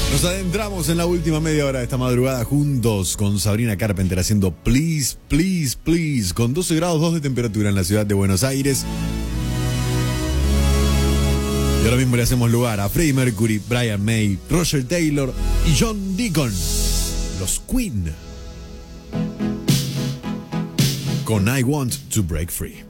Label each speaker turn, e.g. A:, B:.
A: Nos adentramos en la última media hora de esta madrugada juntos con Sabrina Carpenter haciendo Please, Please, Please, con 12 grados 2 de temperatura en la ciudad de Buenos Aires. Y ahora mismo le hacemos lugar a Freddie Mercury, Brian May, Roger Taylor y John Deacon, los Queen, con I Want to Break Free.